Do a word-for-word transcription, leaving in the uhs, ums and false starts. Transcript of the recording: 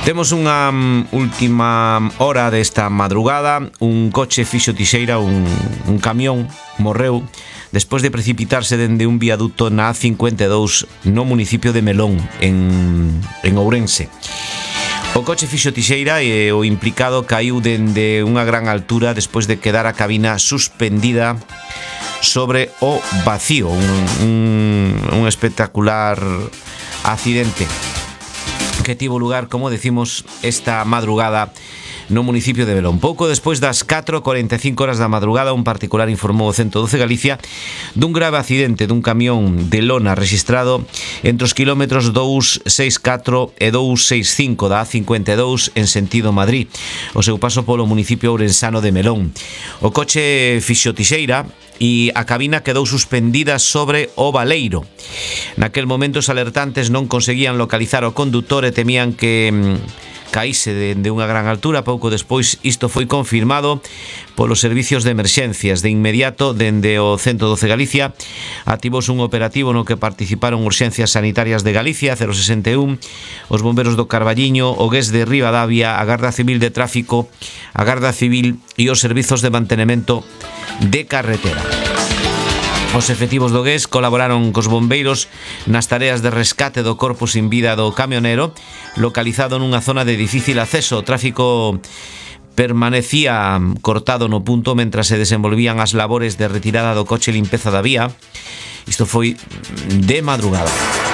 Temos unha um, última hora desta madrugada. Un coche fixo tixeira, un, un camión morreu despois de precipitarse dende un viaduto na A cincuenta e dous no municipio de Melón, en, en Ourense. O coche fixo tixeira e o implicado caíu dende unha gran altura despois de quedar a cabina suspendida sobre o vacío. Un, un, un espectacular accidente que tivo lugar, como decimos, esta madrugada no municipio de Belón. Pouco despois das catro e cuarenta e cinco horas da madrugada, un particular informou o ciento doce Galicia dun grave accidente dun camión de lona registrado entre os kilómetros dous seis catro e dous seis cinco da A cincuenta e dous en sentido Madrid, o seu paso polo municipio ourensano de Melón. O coche fixo tixeira e a cabina quedou suspendida sobre o baleiro. Naquel momento os alertantes non conseguían localizar o condutor e temían que mm, caíse dende unha gran altura. Pouco despois isto foi confirmado polos servicios de emerxencias. De inmediato, dende o ciento doce Galicia, activouse un operativo no que participaron Urxencias Sanitarias de Galicia, cero sesenta e un, os bomberos do Carballiño, o G E S de Ribadavia, a Garda Civil de Tráfico, a Garda Civil e os servizos de mantemento de carretera. Os efectivos do G E S colaboraron cos bombeiros nas tareas de rescate do corpo sin vida do camionero, localizado nunha zona de difícil acceso. O tráfico permanecía cortado no punto mentras se desenvolvían as labores de retirada do coche e limpeza da vía. Isto foi de madrugada.